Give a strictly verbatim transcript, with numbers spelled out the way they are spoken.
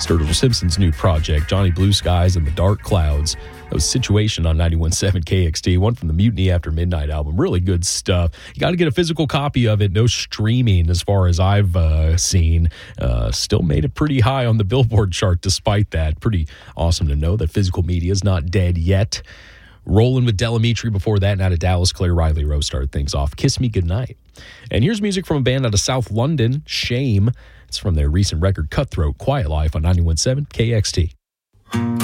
Sturgill Simpson's new project, Johnny Blue Skies and the Dark Clouds. That was Situation on ninety-one point seven K X T, one from the Mutiny After Midnight album. Really good stuff. You got to get a physical copy of it. No streaming as far as I've uh, seen. Uh, still made it pretty high on the Billboard chart despite that. Pretty awesome to know that physical media is not dead yet. Rolling with Delamitri before that, and out of Dallas, Claire Riley Rose started things off. Kiss Me Goodnight. And here's music from a band out of South London, Shame. It's from their recent record, Cutthroat, Quiet Life on ninety-one point seven K X T.